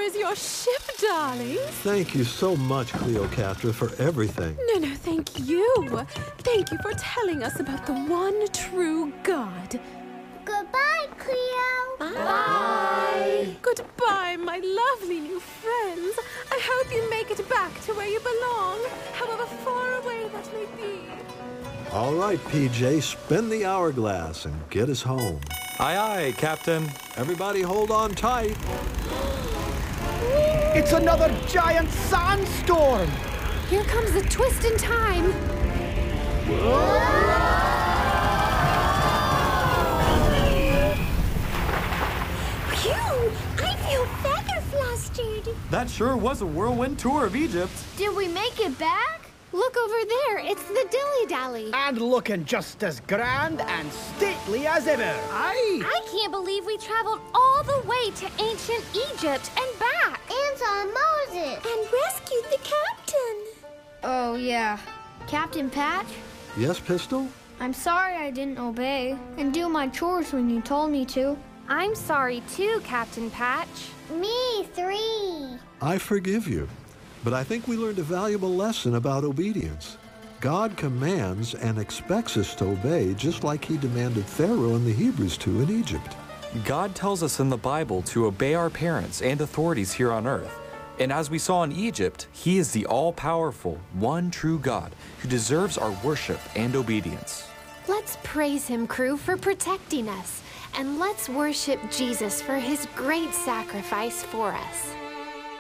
is your ship, darling. Thank you so much, Cleopatra, for everything. No, thank you. Thank you for telling us about the one true God. Goodbye, Cleo. Bye. Goodbye, my lovely new friends. I hope you make it back to where you belong, however far away that may be. All right, PJ, spin the hourglass and get us home. Aye, aye, Captain. Everybody hold on tight. It's another giant sandstorm! Here comes the twist in time. Phew! I feel feather flustered. That sure was a whirlwind tour of Egypt. Did we make it back? Look over there. It's the dilly-dally. And looking just as grand and stately as ever. Aye! I can't believe we traveled all the way to ancient Egypt and back. And saw Moses. And rescued the captain. Oh, yeah. Captain Patch, Yes, Pistol? I'm sorry I didn't obey and do my chores when you told me to. I'm sorry too, Captain Patch. Me, 3. I forgive you. But I think we learned a valuable lesson about obedience. God commands and expects us to obey just like he demanded Pharaoh and the Hebrews to in Egypt. God tells us in the Bible to obey our parents and authorities here on earth. And as we saw in Egypt, he is the all-powerful, one true God who deserves our worship and obedience. Let's praise him, crew, for protecting us. And let's worship Jesus for his great sacrifice for us.